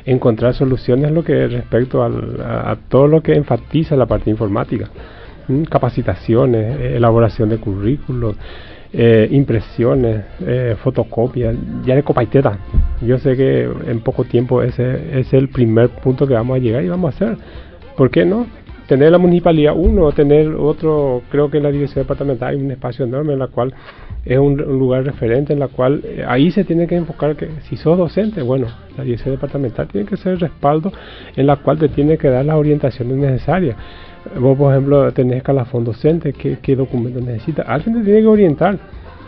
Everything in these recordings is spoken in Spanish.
encontrar soluciones lo que respecto a todo lo que enfatiza la parte informática. Capacitaciones, elaboración de currículos, impresiones, fotocopias, ya de copaiteta. Yo sé que en poco tiempo ese es el primer punto que vamos a llegar y vamos a hacer. ¿Por qué no? Tener la municipalidad uno, tener otro, creo que en la dirección departamental hay un espacio enorme en la cual es un lugar referente, en la cual ahí se tiene que enfocar que si sos docente, bueno, la dirección departamental tiene que ser el respaldo en la cual te tiene que dar las orientaciones necesarias. Vos, por ejemplo, tenés escalafón docente, ¿qué documentos necesitas? Alguien te tiene que orientar.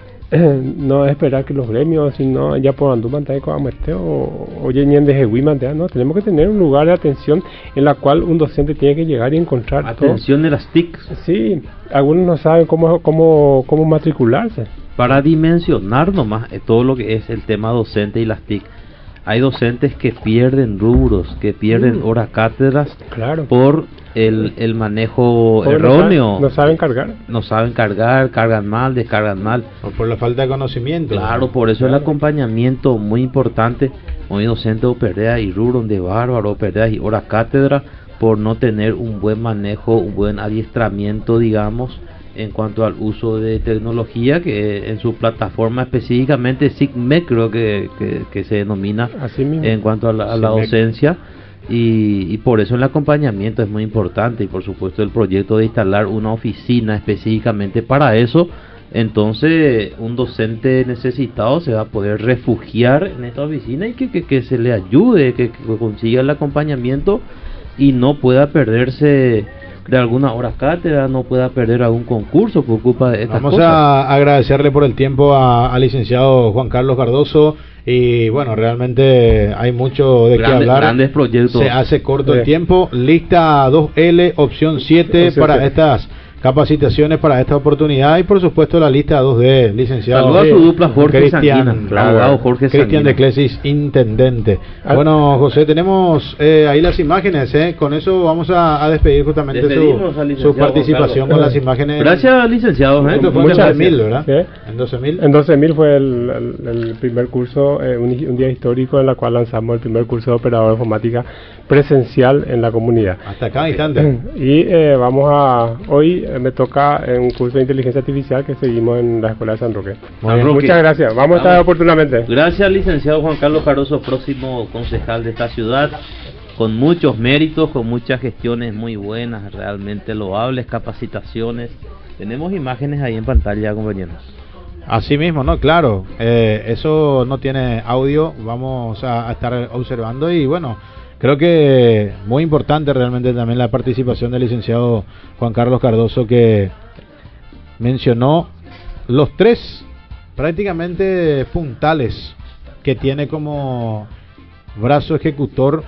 No esperar que los gremios, sino ya por andú mantener con amuesteo o yenien de jehuí mantener, no, tenemos que tener un lugar de atención en la cual un docente tiene que llegar y encontrar atención de las TIC. Sí, algunos no saben cómo matricularse. Para dimensionar nomás todo lo que es el tema docente y las TIC, hay docentes que pierden rubros, que pierden horas cátedras, claro, por el manejo erróneo. No saben cargar. No saben cargar, cargan mal, descargan mal. O por la falta de conocimiento. Claro, por eso el acompañamiento muy importante. Muy docente o perder y rubro de bárbaro, perder y horas cátedra por no tener un buen manejo, un buen adiestramiento, digamos, en cuanto al uso de tecnología, que en su plataforma específicamente SIGMEC creo que se denomina así mismo, en cuanto a la docencia, y por eso el acompañamiento es muy importante, y por supuesto el proyecto de instalar una oficina específicamente para eso. Entonces un docente necesitado se va a poder refugiar en esta oficina y que se le ayude, que consiga el acompañamiento y no pueda perderse de alguna hora cátedra, no pueda perder algún concurso por culpa de estas cosas. Vamos a agradecerle por el tiempo al licenciado Juan Carlos Cardoso, y bueno, realmente hay mucho de qué hablar. Grandes proyectos. Se hace corto el tiempo. Lista 2L, opción 7 para estas capacitaciones, para esta oportunidad, y por supuesto la lista 2D, licenciado. Saludos a su dupla Jorge Sanguina, abogado Jorge Cristian de Clesis, intendente. Bueno, José, tenemos ahí las imágenes, con eso vamos a despedir justamente su participación con las imágenes. Gracias, licenciado. Esto fue en 12.000, ¿verdad? ¿Sí? En 12.000. En 12.000 fue el primer curso, un día histórico en el cual lanzamos el primer curso de operador de informática presencial en la comunidad. Hasta cada instante. Y hoy me toca un curso de inteligencia artificial que seguimos en la Escuela de San Roque. Muchas gracias, vamos a estar oportunamente. Gracias, licenciado Juan Carlos Cardoso, próximo concejal de esta ciudad, con muchos méritos, con muchas gestiones muy buenas, realmente loables, capacitaciones. Tenemos imágenes ahí en pantalla, compañeros. Así mismo, ¿no? Claro, eso no tiene audio, vamos a estar observando, y bueno, creo que muy importante realmente también la participación del licenciado Juan Carlos Cardoso, que mencionó los tres prácticamente puntales que tiene como brazo ejecutor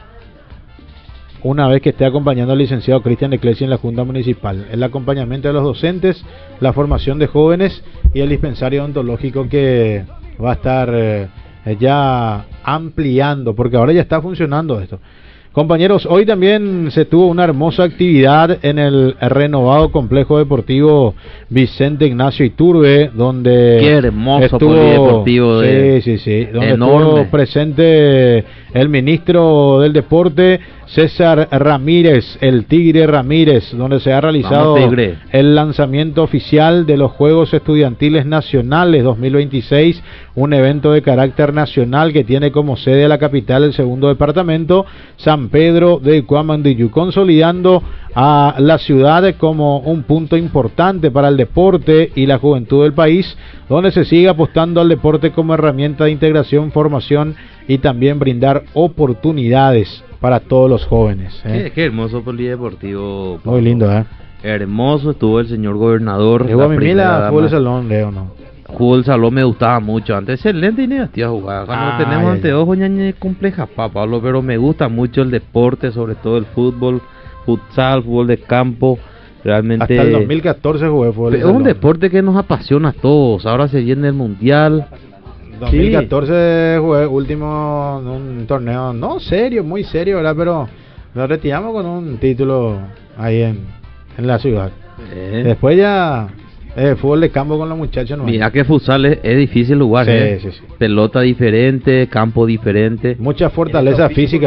una vez que esté acompañando al licenciado Cristian de Clesis en la Junta Municipal: el acompañamiento de los docentes, la formación de jóvenes y el dispensario odontológico, que va a estar ya ampliando, porque ahora ya está funcionando esto. Compañeros, hoy también se tuvo una hermosa actividad en el renovado complejo deportivo Vicente Ignacio Iturbe, donde qué hermoso estuvo, polideportivo, donde estuvo presente el ministro del deporte, César Ramírez, el Tigre Ramírez, donde se ha realizado el lanzamiento oficial de los Juegos Estudiantiles Nacionales 2026, un evento de carácter nacional que tiene como sede la capital del segundo departamento, San Pedro de Cuamandiyú, consolidando a la ciudad como un punto importante para el deporte y la juventud del país, donde se sigue apostando al deporte como herramienta de integración, formación y también brindar oportunidades para todos los jóvenes. Qué hermoso polideportivo. Muy lindo, hermoso. Estuvo el señor gobernador. Llegó a mi mila, jugó el salón, Leo, ¿no? Jugó el salón, me gustaba mucho. Antes excelente y negativa jugar. Cuando tenemos anteojos, ñañe compleja, Pablo, pero me gusta mucho el deporte, sobre todo el fútbol, futsal, fútbol de campo. Realmente hasta el 2014 jugué fútbol. Es un deporte que nos apasiona a todos. Ahora se viene el mundial. 2014 jugué último en un torneo, no serio, muy serio, ¿verdad? Pero nos retiramos con un título ahí en la ciudad. Después ya fútbol de campo con los muchachos. Mira que futsal es difícil jugar. Sí. Pelota diferente, campo diferente. Mucha fortaleza física.